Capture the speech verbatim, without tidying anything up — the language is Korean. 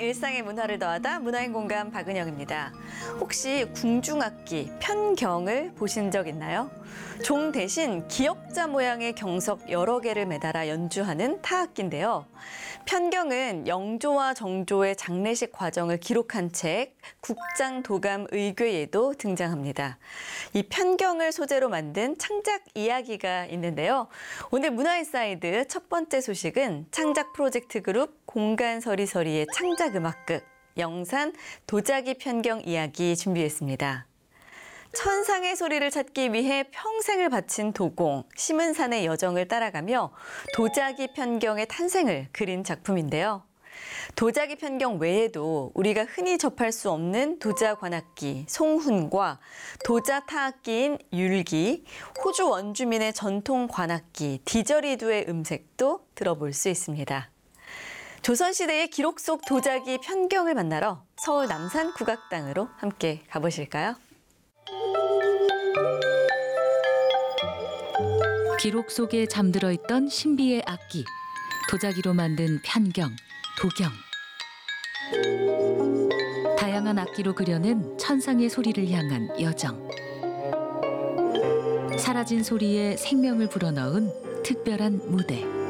일상의 문화를 더하다 문화인 공감 박은영입니다. 혹시 궁중악기 편경을 보신 적 있나요? 종 대신 기역자 모양의 경석 여러 개를 매달아 연주하는 타악기인데요. 편경은 영조와 정조의 장례식 과정을 기록한 책 국장도감 의궤에도 등장합니다. 이 편경을 소재로 만든 창작 이야기가 있는데요. 오늘 문화인사이드 첫 번째 소식은 창작 프로젝트 그룹 공간서리서리의 창작음악극 영산 도자기 편경 이야기 준비했습니다. 천상의 소리를 찾기 위해 평생을 바친 도공, 심은산의 여정을 따라가며 도자기 편경의 탄생을 그린 작품인데요. 도자기 편경 외에도 우리가 흔히 접할 수 없는 도자 관악기, 송훈과 도자 타악기인 율기, 호주 원주민의 전통 관악기, 디저리두의 음색도 들어볼 수 있습니다. 조선시대의 기록 속 도자기 편경을 만나러 서울 남산 국악당으로 함께 가보실까요? 기록 속에 잠들어 있던 신비의 악기, 도자기로 만든 편경, 도경. 다양한 악기로 그려낸 천상의 소리를 향한 여정. 사라진 소리에 생명을 불어넣은 특별한 무대.